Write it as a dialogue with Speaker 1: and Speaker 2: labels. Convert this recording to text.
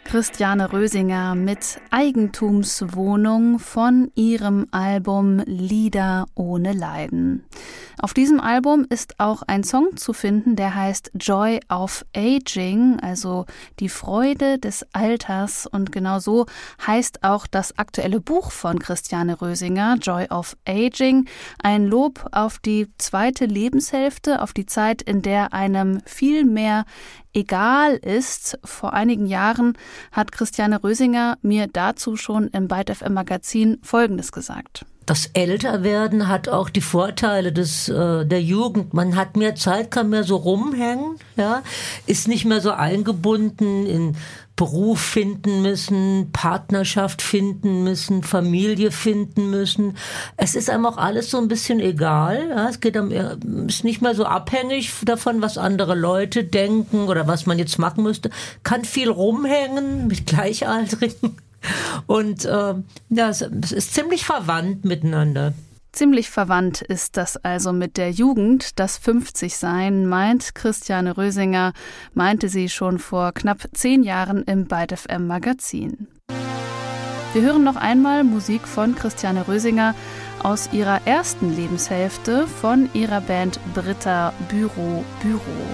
Speaker 1: Christiane Rösinger mit Eigentumswohnung von ihrem Album Lieder ohne Leiden. Auf diesem Album ist auch ein Song zu finden, der heißt Joy of Aging, also die Freude des Alters. Und genau so heißt auch das aktuelle Buch von Christiane Rösinger, Joy of Aging. Ein Lob auf die zweite Lebenshälfte, auf die Zeit, in der einem viel mehr egal ist. Vor einigen Jahren hat Christiane Rösinger mir dazu schon im Byte FM Magazin Folgendes gesagt.
Speaker 2: Das Älterwerden hat auch die Vorteile der Jugend. Man hat mehr Zeit, kann mehr so rumhängen, ja, ist nicht mehr so eingebunden in Beruf finden müssen, Partnerschaft finden müssen, Familie finden müssen. Es ist einem auch alles so ein bisschen egal. Ja, ist nicht mehr so abhängig davon, was andere Leute denken oder was man jetzt machen müsste. Kann viel rumhängen mit Gleichaltrigen. Und es ist ziemlich verwandt miteinander.
Speaker 1: Ziemlich verwandt ist das also mit der Jugend. Das 50-Sein, meint Christiane Rösinger, meinte sie schon vor knapp 10 Jahren im Byte FM Magazin. Wir hören noch einmal Musik von Christiane Rösinger aus ihrer ersten Lebenshälfte von ihrer Band Britta Büro.